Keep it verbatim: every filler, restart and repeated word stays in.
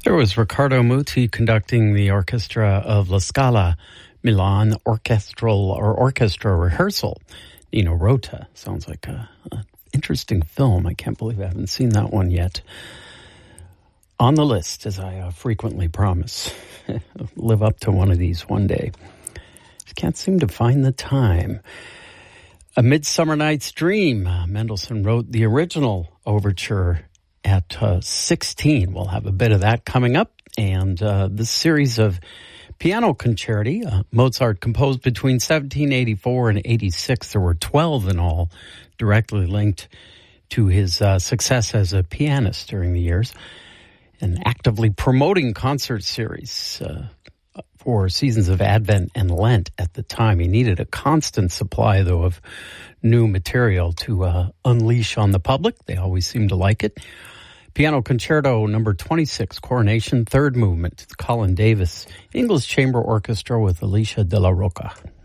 There was Riccardo Muti conducting the orchestra of La Scala Milan Orchestral or Orchestra Rehearsal. Nino Rota. Sounds like a, a interesting film. I can't believe I haven't seen that one yet. On the list, as I uh, frequently promise. Live up to one of these one day. Just can't seem to find the time. A Midsummer Night's Dream. Uh, Mendelssohn wrote the original overture at uh, sixteen. We'll have a bit of that coming up. And uh, this series of piano concerti, uh, Mozart composed between seventeen eighty-four and eighty-six. There were twelve in all, directly linked to his uh, success as a pianist during the years. And actively promoting concert series uh, for seasons of Advent and Lent at the time. He needed a constant supply, though, of new material to uh, unleash on the public. They always seem to like it. Piano Concerto number twenty-six, Coronation, third movement, Colin Davis, English Chamber Orchestra with Alicia de la Roca.